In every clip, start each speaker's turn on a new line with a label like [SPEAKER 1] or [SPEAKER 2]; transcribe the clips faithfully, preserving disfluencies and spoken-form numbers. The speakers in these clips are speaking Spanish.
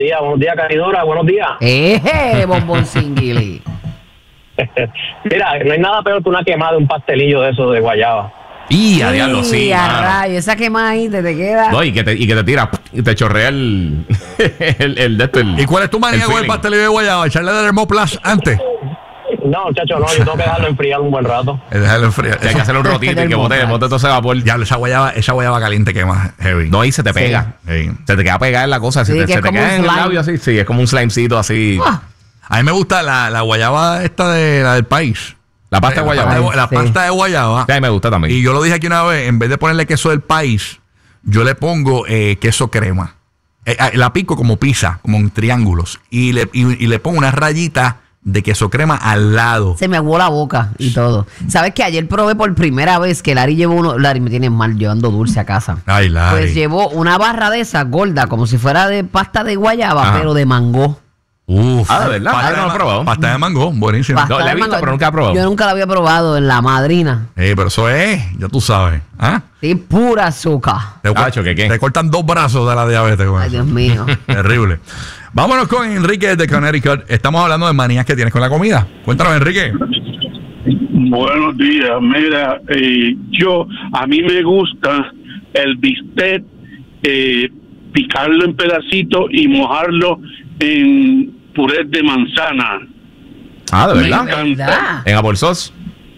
[SPEAKER 1] días, buenos días, Caridora, buenos días.
[SPEAKER 2] ¡Eje, bombón singuili!
[SPEAKER 1] Mira, no hay nada peor que una quemada de un pastelillo de esos de guayaba.
[SPEAKER 3] Y a diablo, sí.
[SPEAKER 2] Y a
[SPEAKER 3] mano.
[SPEAKER 2] rayo, esa quemada ahí te, te queda.
[SPEAKER 3] No, y que te, y que te tira y te chorrea el, el, el de esto. El,
[SPEAKER 4] ¿Y cuál es tu manía con el pastelillo de guayaba? ¿Echarle de Hermoplas antes?
[SPEAKER 1] No, muchacho, no, yo tengo que dejarlo enfriar un buen rato.
[SPEAKER 4] Dejarlo enfriar.
[SPEAKER 3] Hay que hacerle un rotito y que bote, bote todo ese vapor.
[SPEAKER 4] Ya, esa guayaba, esa guayaba caliente quema heavy.
[SPEAKER 3] No, y se te pega.
[SPEAKER 4] Sí.
[SPEAKER 3] Se te queda pegada en la cosa.
[SPEAKER 2] Sí,
[SPEAKER 3] se te,
[SPEAKER 2] que
[SPEAKER 3] se
[SPEAKER 2] es
[SPEAKER 3] te
[SPEAKER 2] como
[SPEAKER 3] queda
[SPEAKER 2] un
[SPEAKER 3] en el
[SPEAKER 2] slime.
[SPEAKER 3] labio así. Sí, es como un slimecito así.
[SPEAKER 2] Ah,
[SPEAKER 4] A mí me gusta la, la guayaba esta de la del país.
[SPEAKER 3] La pasta de
[SPEAKER 4] La
[SPEAKER 3] guayaba.
[SPEAKER 4] pasta de, la
[SPEAKER 2] Sí.
[SPEAKER 4] pasta de guayaba.
[SPEAKER 3] Sí, a mí me gusta también.
[SPEAKER 4] Y yo lo dije aquí una vez, en vez de ponerle queso del país, yo le pongo eh, queso crema. Eh, eh, la pico como pizza, como en triángulos. Y le, y, y le pongo una rayita de queso crema al lado.
[SPEAKER 2] se me aguó la boca y todo. ¿Sabes que ayer probé por primera vez que Lari llevó uno? Lari me tiene mal llevando dulce a casa.
[SPEAKER 4] Ay, Lari.
[SPEAKER 2] Pues llevó una barra de esa gorda, como si fuera de pasta de guayaba,
[SPEAKER 3] Ajá.
[SPEAKER 2] pero de mango.
[SPEAKER 4] Uf.
[SPEAKER 3] Ah, ¿de verdad?
[SPEAKER 4] Pasta,
[SPEAKER 3] Ah, no lo he
[SPEAKER 4] de,
[SPEAKER 3] probado.
[SPEAKER 4] pasta de mango, buenísimo.
[SPEAKER 2] Pasta
[SPEAKER 3] No, la he
[SPEAKER 2] de
[SPEAKER 3] visto,
[SPEAKER 2] mango.
[SPEAKER 3] pero nunca he probado.
[SPEAKER 2] Yo nunca la había probado en la madrina.
[SPEAKER 4] Eh, pero eso es, ya tú sabes. ¿Ah?
[SPEAKER 2] Sí, pura azúcar.
[SPEAKER 4] Te,
[SPEAKER 3] Cacho, ¿qué, qué?
[SPEAKER 4] te cortan dos brazos de la diabetes. Con
[SPEAKER 2] Ay,
[SPEAKER 4] eso.
[SPEAKER 2] Dios mío.
[SPEAKER 4] Terrible. Vámonos con Enrique de Connecticut. Estamos hablando de manías que tienes con la comida. Cuéntanos, Enrique.
[SPEAKER 5] Buenos días, mira, eh, yo, a mí me gusta el bistec, eh, picarlo en pedacitos y mojarlo en puré de manzana.
[SPEAKER 3] Ah, ¿de
[SPEAKER 5] Me
[SPEAKER 3] verdad?
[SPEAKER 5] encanta.
[SPEAKER 2] ¿Verdad?
[SPEAKER 3] En Apple Sauce.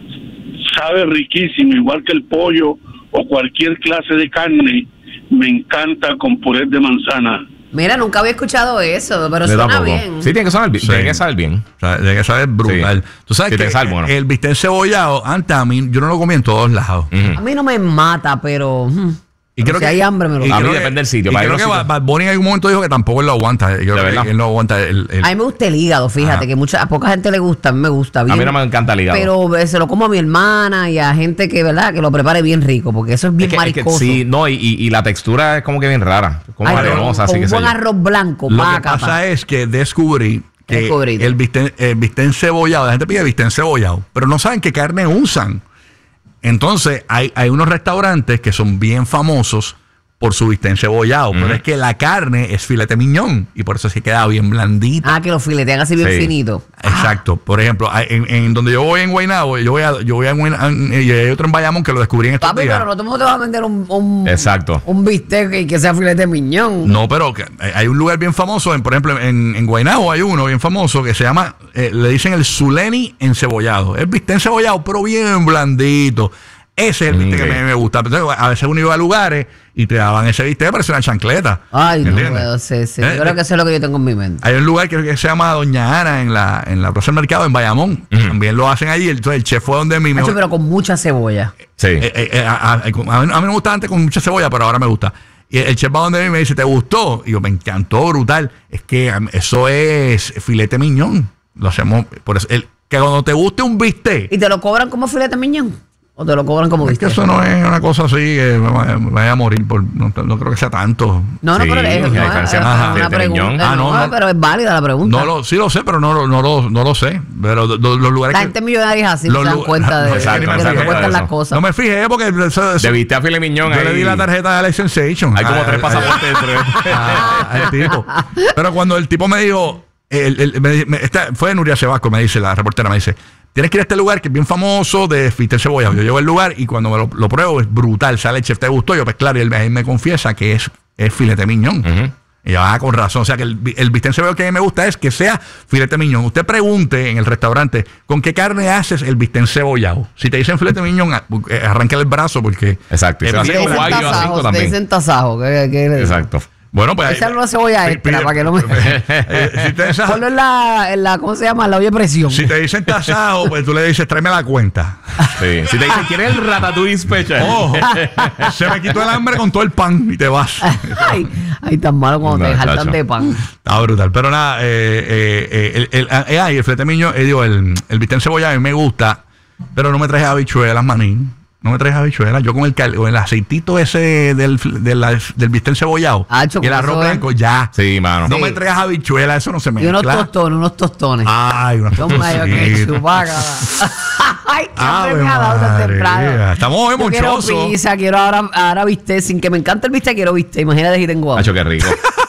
[SPEAKER 5] Sabe riquísimo, igual que el pollo o cualquier clase de carne, me encanta con puré de manzana.
[SPEAKER 2] Mira, nunca había escuchado eso, pero
[SPEAKER 3] Yo
[SPEAKER 2] suena
[SPEAKER 3] tampoco.
[SPEAKER 2] bien.
[SPEAKER 3] Sí, tiene que saber bien.
[SPEAKER 4] Sí.
[SPEAKER 3] Tiene que saber bien.
[SPEAKER 4] O sea, de que saber brutal.
[SPEAKER 3] Sí.
[SPEAKER 4] Tú sabes
[SPEAKER 3] Sí,
[SPEAKER 4] que
[SPEAKER 3] te sabe bueno.
[SPEAKER 4] el bistec cebollado, antes a mí, yo no lo comía en todos lados.
[SPEAKER 3] Ujú.
[SPEAKER 2] A mí no me mata, pero... mm,
[SPEAKER 4] Y
[SPEAKER 2] pero
[SPEAKER 4] creo
[SPEAKER 2] si
[SPEAKER 4] que
[SPEAKER 2] hay hambre me lo
[SPEAKER 4] y
[SPEAKER 3] A mí
[SPEAKER 4] creo que-
[SPEAKER 3] depende del sitio,
[SPEAKER 4] Y
[SPEAKER 3] para
[SPEAKER 4] creo
[SPEAKER 3] ir
[SPEAKER 4] que
[SPEAKER 3] a los
[SPEAKER 4] Bad
[SPEAKER 3] sitios.
[SPEAKER 4] Bad Bunny en algún momento dijo que tampoco él lo aguanta. Yo creo
[SPEAKER 3] ¿De
[SPEAKER 4] que
[SPEAKER 3] verdad?
[SPEAKER 4] él no aguanta el, el-
[SPEAKER 2] A mí me gusta el hígado, fíjate,
[SPEAKER 4] Ajá.
[SPEAKER 2] que mucha, a poca gente le gusta, a mí me gusta bien.
[SPEAKER 3] A mí no me encanta el hígado.
[SPEAKER 2] Pero eh, se lo como a mi hermana y a gente que, ¿verdad? Que lo prepare bien rico, porque eso es bien
[SPEAKER 3] Es que- es que
[SPEAKER 2] maricoso.
[SPEAKER 3] sí, no, y, y, y la textura es como que bien rara. Como
[SPEAKER 2] Ay,
[SPEAKER 3] arenosa,
[SPEAKER 2] con
[SPEAKER 3] así que
[SPEAKER 2] un
[SPEAKER 3] sé
[SPEAKER 2] buen
[SPEAKER 3] yo.
[SPEAKER 2] arroz blanco,
[SPEAKER 4] Lo que
[SPEAKER 2] paca,
[SPEAKER 4] pasa
[SPEAKER 2] pa.
[SPEAKER 4] es que descubrí que
[SPEAKER 2] Descubrí.
[SPEAKER 4] el bistec, el bistec encebollado, la gente pide bistec encebollado, pero no saben qué carne usan. Entonces, hay, hay unos restaurantes que son bien famosos por su bistec encebollado,
[SPEAKER 3] Ujú.
[SPEAKER 4] pero es que la carne es filete miñón y por eso se queda bien blandita.
[SPEAKER 2] Ah, que lo filetean así bien
[SPEAKER 3] Sí.
[SPEAKER 2] finito.
[SPEAKER 4] Exacto. Por ejemplo, hay- en, en donde yo voy en Guaynabo, yo voy a, yo voy a Guaynabo, y hay otro en Bayamón que lo descubrí en estos
[SPEAKER 2] Papi,
[SPEAKER 4] días.
[SPEAKER 2] pero no todo el mundo te va a vender un, un,
[SPEAKER 3] Exacto.
[SPEAKER 2] un bistec y que sea filete miñón.
[SPEAKER 4] No, pero que hay un lugar bien famoso, en, por ejemplo, en, en Guaynabo hay uno bien famoso que se llama, eh, le dicen el Zuleni encebollado. Es bistec encebollado, pero bien blandito. Ese es el bistec
[SPEAKER 3] Ok.
[SPEAKER 4] que a mí me gusta. Entonces, a veces uno iba a lugares y te daban ese bistec, parece una chancleta.
[SPEAKER 2] Ay, no
[SPEAKER 4] ¿Entiendes?
[SPEAKER 2] puedo, sí, sí.
[SPEAKER 4] Eh,
[SPEAKER 2] Yo creo
[SPEAKER 4] eh,
[SPEAKER 2] que eso es lo que yo tengo en mi mente.
[SPEAKER 4] Hay un lugar que, que se llama Doña Ana en la, en la Plaza del Mercado, en Bayamón.
[SPEAKER 3] Ujú.
[SPEAKER 4] También lo hacen allí. Entonces, el chef fue donde mi
[SPEAKER 2] Nacho,
[SPEAKER 4] mejor-
[SPEAKER 2] pero con mucha cebolla.
[SPEAKER 3] Sí.
[SPEAKER 4] Eh, eh, eh, a, a- a mí, a mí no me gustaba antes con mucha cebolla, pero ahora me gusta. Y el chef va donde mí y me dice, ¿te gustó? Y yo, me encantó, brutal. Es que um, eso es filete miñón. Lo hacemos, por eso, el, que cuando te guste un bistec,
[SPEAKER 2] ¿Y te lo cobran como filete miñón? ¿O te lo cobran como
[SPEAKER 4] es
[SPEAKER 2] bistec?
[SPEAKER 4] que eso no es una cosa así que me vaya, me vaya a morir, por, no, no creo que sea tanto.
[SPEAKER 2] No, no,
[SPEAKER 3] Sí,
[SPEAKER 2] pero es,
[SPEAKER 3] la
[SPEAKER 2] no,
[SPEAKER 3] diferencia
[SPEAKER 2] es
[SPEAKER 4] es
[SPEAKER 2] una
[SPEAKER 3] filete
[SPEAKER 2] pregunta.
[SPEAKER 3] miñón.
[SPEAKER 4] Ah, no,
[SPEAKER 2] no,
[SPEAKER 4] no.
[SPEAKER 2] pero es válida la pregunta.
[SPEAKER 4] No lo, sí lo sé, pero no, lo- no, lo, no lo sé. Pero lo- lo- los lugares
[SPEAKER 2] La
[SPEAKER 4] que...
[SPEAKER 2] gente millonaria es así,
[SPEAKER 4] Los
[SPEAKER 2] se dan
[SPEAKER 4] lu-
[SPEAKER 2] cuenta de,
[SPEAKER 4] no,
[SPEAKER 2] de,
[SPEAKER 4] exacto,
[SPEAKER 2] de
[SPEAKER 4] no
[SPEAKER 2] lo
[SPEAKER 4] se dan
[SPEAKER 2] que
[SPEAKER 4] cuenta
[SPEAKER 2] cuestan
[SPEAKER 3] de
[SPEAKER 2] las
[SPEAKER 3] eso.
[SPEAKER 2] cosas.
[SPEAKER 4] No me fijé porque eso- eso-
[SPEAKER 3] De viste a filet miñón
[SPEAKER 4] yo
[SPEAKER 3] ahí.
[SPEAKER 4] le di la tarjeta de Alex Sensation.
[SPEAKER 3] Hay como
[SPEAKER 4] Ah,
[SPEAKER 3] tres
[SPEAKER 4] ah,
[SPEAKER 3] pasaportes dentro de-
[SPEAKER 4] Ah, al tipo. Pero cuando el tipo me dijo, el, el- me di- me- esta- fue Nuria Sebasco, me dice, la reportera, me dice, tienes que ir a este lugar que es bien famoso de bistec cebollado. Yo llego al lugar y cuando me lo, lo pruebo es brutal. Sale el chef, ¿te gustó? Yo, pues claro, y él, me- él me confiesa que es, es filete miñón.
[SPEAKER 3] Ujú.
[SPEAKER 4] Y yo, ah, con razón. O sea, que el, el bistec cebollado que a mí me gusta es que sea filete miñón. Usted pregunte en el restaurante, ¿con qué carne haces el bistec cebollado? Si te dicen filete miñón, ah, eh, arranca el brazo porque...
[SPEAKER 3] Exacto. Y se
[SPEAKER 4] Eh,
[SPEAKER 3] hace
[SPEAKER 2] Te
[SPEAKER 3] con
[SPEAKER 2] dicen
[SPEAKER 3] guayo a
[SPEAKER 2] tasajo,
[SPEAKER 3] cinco
[SPEAKER 2] te
[SPEAKER 3] también.
[SPEAKER 2] dicen tasajo. ¿qué- qué le digo?
[SPEAKER 3] Exacto.
[SPEAKER 4] Bueno, pues...
[SPEAKER 2] Echarle una cebolla
[SPEAKER 4] pi-
[SPEAKER 2] extra
[SPEAKER 4] pide-
[SPEAKER 2] para que no me...
[SPEAKER 4] Eh, si, te dicen,
[SPEAKER 2] Ponlo en la, en la, ¿cómo se llama? En la olla de presión.
[SPEAKER 4] si te dicen tasado, pues tú le dices, tráeme la cuenta.
[SPEAKER 3] Sí. Si te dicen, ¿quieres el ratatouille special?
[SPEAKER 4] Ojo, se me quitó el hambre con todo el pan y te vas.
[SPEAKER 2] ay, ay, tan malo cuando
[SPEAKER 3] No,
[SPEAKER 2] te jaltan
[SPEAKER 3] chacho.
[SPEAKER 2] de pan.
[SPEAKER 4] Está brutal. Pero nada, eh, eh, eh, el, el, ah, eh, ay, el flete miño, eh, digo, el, el bistec cebollado a mí me gusta, pero no me traes habichuelas, maní. No me traes habichuelas. Yo con el, cal- con el aceitito ese del, del, del bistec cebollado
[SPEAKER 2] Acho,
[SPEAKER 4] y el
[SPEAKER 2] con
[SPEAKER 4] arroz
[SPEAKER 2] eso es-
[SPEAKER 4] blanco, ya.
[SPEAKER 3] Sí, mano.
[SPEAKER 4] No
[SPEAKER 2] Sí.
[SPEAKER 4] me traigas habichuelas, eso no se
[SPEAKER 2] Y
[SPEAKER 4] mezcla.
[SPEAKER 2] unos tostones, unos tostones.
[SPEAKER 4] Ay, unos
[SPEAKER 2] Son mayo que
[SPEAKER 4] tostoncitos.
[SPEAKER 2] chupaca. Ay, qué
[SPEAKER 4] Ave
[SPEAKER 2] hambre me ha dado tan
[SPEAKER 4] María.
[SPEAKER 2] temprano.
[SPEAKER 4] Estamos hoy
[SPEAKER 2] Yo quiero
[SPEAKER 4] mochosos.
[SPEAKER 2] pizza, quiero ahora, ahora bistec. Sin que me encante el bistec, quiero bistec. Imagínate si tengo hambre.
[SPEAKER 3] Hacho, qué rico.